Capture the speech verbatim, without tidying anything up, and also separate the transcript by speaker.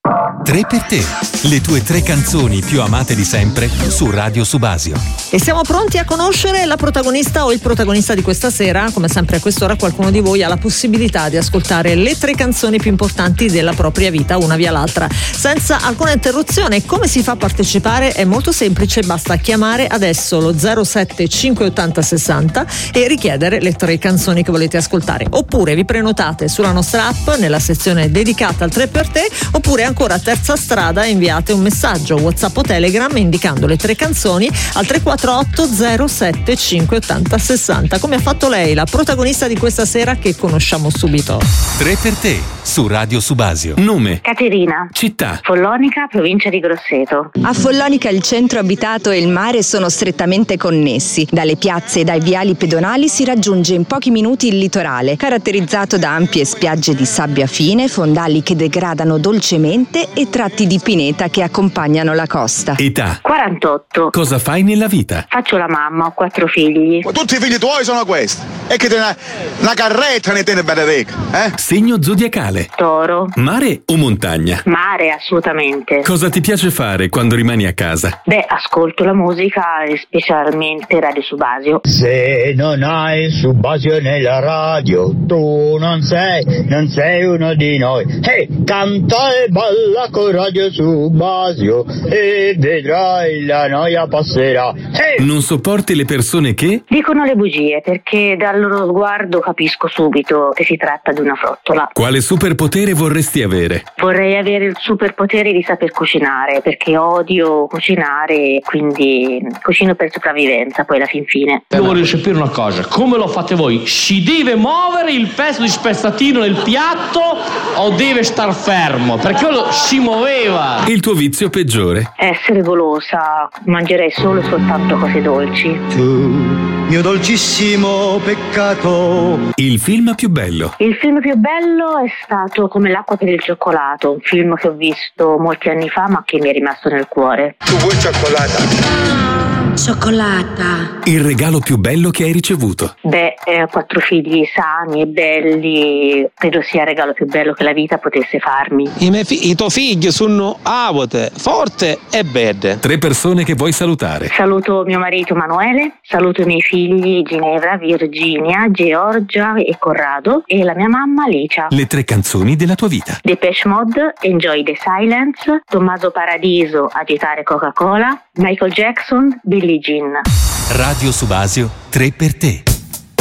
Speaker 1: Tre per te, le tue tre canzoni più amate di sempre su Radio Subasio.
Speaker 2: E siamo pronti a conoscere la protagonista o il protagonista di questa sera. Come sempre a quest'ora qualcuno di voi ha la possibilità di ascoltare le tre canzoni più importanti della propria vita, una via l'altra, senza alcuna interruzione. Come si fa a partecipare? È molto semplice, basta chiamare adesso lo zero sette cinque ottanta sessanta e richiedere le tre canzoni che volete ascoltare. Oppure vi prenotate sulla nostra app nella sezione dedicata al tre per te, oppure ancora terza strada, inviate un messaggio WhatsApp o Telegram indicando le tre canzoni al tre quattro otto zero sette cinque ottanta sessanta, come ha fatto lei, la protagonista di questa sera che conosciamo subito.
Speaker 1: Tre per te su Radio Subasio. Nome:
Speaker 3: Caterina.
Speaker 1: Città:
Speaker 3: Follonica, provincia di Grosseto.
Speaker 4: A Follonica il centro abitato e il mare sono strettamente connessi. Dalle piazze e dai viali pedonali si raggiunge in pochi minuti il litorale, caratterizzato da ampie spiagge di sabbia fine, fondali che degradano dolcemente e tratti di pineta che accompagnano la costa.
Speaker 1: Età:
Speaker 3: quarantotto.
Speaker 1: Cosa fai nella vita?
Speaker 3: Faccio la mamma, ho quattro figli.
Speaker 5: Ma tutti i figli tuoi sono questi? E che te una, una carretta ne tiene Benedetto, eh?
Speaker 1: Segno zodiacale:
Speaker 3: Toro.
Speaker 1: Mare o montagna?
Speaker 3: Mare, assolutamente.
Speaker 1: Cosa ti piace fare quando rimani a casa?
Speaker 3: Beh, ascolto la musica e specialmente Radio Subasio.
Speaker 6: Se non hai Subasio nella radio, tu non sei, non sei uno di noi. Hey, canta e balla con Radio Subasio e vedrai la noia passerà. Hey!
Speaker 1: Non sopporti le persone che?
Speaker 3: Dicono le bugie, perché dal loro sguardo capisco subito che si tratta di una frottola.
Speaker 1: Quale superpotere vorresti avere?
Speaker 3: Vorrei avere il superpotere di saper cucinare, perché odio cucinare e quindi cucino per sopravvivenza, poi alla fin fine.
Speaker 7: Io voglio sapere una cosa: come lo fate voi? Si deve muovere il pezzo di spezzatino nel piatto o deve star fermo? Perché quello si muoveva.
Speaker 1: Il tuo vizio peggiore?
Speaker 3: Essere golosa, mangerei solo e soltanto cose dolci.
Speaker 6: Tu, mio dolcissimo peccato.
Speaker 1: Il film più bello?
Speaker 3: Il film più bello è stato Come l'acqua per il cioccolato, un film che ho visto molti anni fa ma che mi è rimasto nel cuore.
Speaker 5: Tu vuoi cioccolata?
Speaker 8: Cioccolata.
Speaker 1: Il regalo più bello che hai ricevuto?
Speaker 3: Beh, eh, quattro figli sani e belli, credo sia il regalo più bello che la vita potesse farmi.
Speaker 9: I, miei fi- i tuoi figli sono avote, forte e belle.
Speaker 1: Tre persone che vuoi salutare?
Speaker 3: Saluto mio marito Emanuele, saluto i miei figli Ginevra, Virginia, Georgia e Corrado e la mia mamma Alicia.
Speaker 1: Le tre canzoni della tua vita?
Speaker 3: Depeche Mode, Enjoy the Silence, Tommaso Paradiso, Agitare Coca-Cola, Michael Jackson, Billie Jean.
Speaker 1: Radio Subasio, tre per te.